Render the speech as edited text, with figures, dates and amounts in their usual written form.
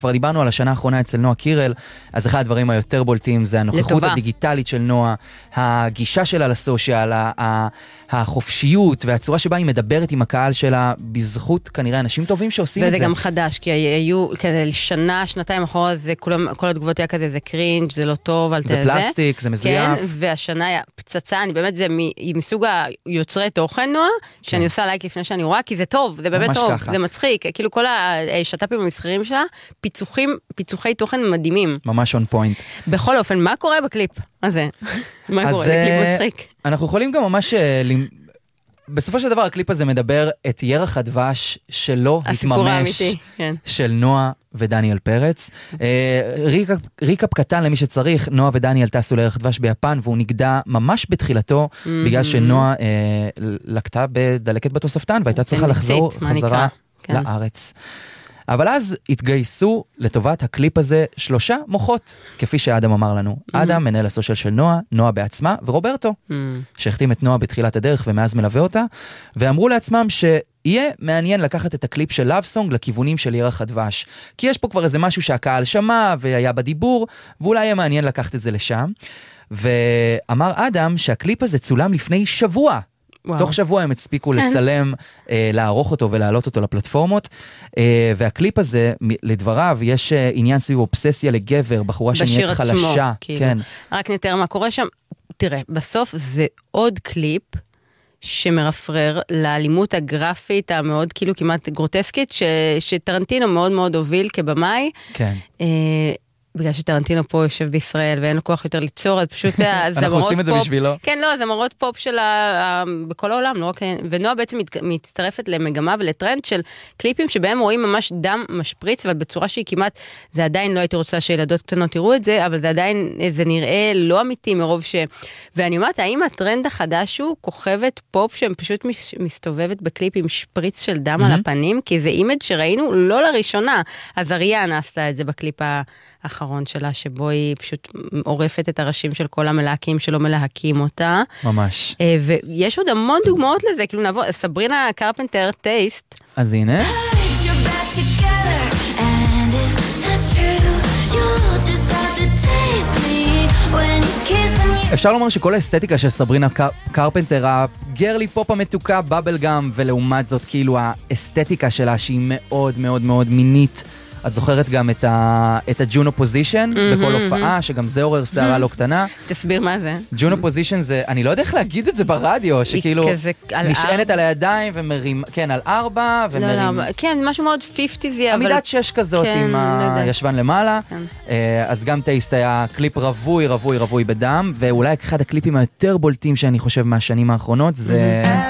כבר דיברנו על השנה האחרונה אצל נועה קירל, אז אחד הדברים היותר בולטים זה הנוכחות הדיגיטלית של נועה, הגישה שלה לסושיאל, החופשיות והצורה שבה היא מדברת עם הקהל שלה, בזכות כנראה אנשים טובים שעושים את זה. וזה גם חדש, כי היו כזה שנה, שנתיים אחורה, כל התגובות היה כזה, זה קרינג', זה לא טוב, זה פלסטיק, זה מזויף. כן, והשנה היה פצצה, אני באמת, זה מסוג היוצרי תוכן נועה, שאני עושה לייק לפני שאני רואה, כי זה טוב, זה באמת טוב, זה מצחיק, כאילו כל השטאפים המסחרים שלה, פיצוחי תוכן מדהימים. ממש on point. בכל אופן, מה קורה בקליפ הזה? מה קורה? זה קליפ מצחיק. אנחנו יכולים גם ממש, בסופו של דבר הקליפ הזה מדבר את ירח הדבש שלא התממש, של נועה ודניאל פרץ. ריקאפ קטן למי שצריך, נועה ודניאל טסו לירח דבש ביפן, והוא נגדע ממש בתחילתו, בגלל שנועה לקטה בדלקת בתוספתן, והייתה צריכה לחזור חזרה לארץ. אבל אז התגייסו לטובת הקליפ הזה 3 מוחות, כפי שאדם אמר לנו. אדם, מנהל הסושיאל של נועה, נועה בעצמה, ורוברטו, שהחתים את נועה בתחילת הדרך ומאז מלווה אותה, ואמרו לעצמם שיהיה מעניין לקחת את הקליפ של Love Song לכיוונים של ירח הדבש. כי יש פה כבר איזה משהו שהקהל שמע והיה בדיבור, ואולי יהיה מעניין לקחת את זה לשם. ואמר אדם שהקליפ הזה צולם לפני שבוע, תוך שבוע הם הספיקו לצלם, לערוך אותו ולהעלות אותו לפלטפורמות, והקליפ הזה, לדבריו, יש עניין סביב אובססיה לגבר, בחורה שנהיית חלשה. כן. רק נתאר מה קורה שם. תראה, בסוף זה עוד קליפ שמרפרר לאלימות הגרפית המאוד כאילו כמעט גרוטסקית, שטרנטינו מאוד מאוד הוביל כבמאי. כן. בגלל שטרנטינו פה יושב בישראל ואין לו כוח יותר ליצור, אז פשוט אנחנו עושים את זה בשבילו. כן, לא, זמרות פופ בכל העולם, לא רק, ונועה בעצם מצטרפת למגמה ולטרנד של קליפים שבהם רואים ממש דם משפריץ, אבל בצורה שהיא כמעט, זה עדיין לא הייתי רוצה שילדות קטנות תראו את זה, אבל זה עדיין, זה נראה לא אמיתי מרוב ואני אומרת, האם הטרנד החדש הוא כוכבת פופ שהם פשוט מסתובבת בקליפ עם שפריץ של דם על הפנים, כי זה אימג' שראינו לא לראשונה, אז אריאנה עשתה את זה בקליפ האחרון שלה, שבו היא פשוט עורפת את הראשים של כל המלהקים שלא מלהקים אותה. ממש. ויש עוד המון דוגמאות לזה, כאילו נעבור, סברינה קרפנטר טייסט. אז הנה. אפשר לומר שכל האסתטיקה של סברינה קרפנטר, הגרלי פופ המתוקה, בבל גאם, ולעומת זאת כאילו האסתטיקה שלה שהיא מאוד מאוד מאוד מינית, את זוכרת גם את הג'ונו פוזישן בכל הופעה, שגם זה עורר שערה לא קטנה. תסביר מה זה. ג'ונו פוזישן זה, אני לא יודע איך להגיד את זה ברדיו, שכאילו נשענת על הידיים ומרים, כן, על 4 ומרים. כן, משהו מאוד 50'. עמידת 6 כזאת עם הישבן למעלה. אז גם טייסט היה קליפ רווי בדם, ואולי אחד הקליפים היותר בולטים שאני חושב מהשנים האחרונות זה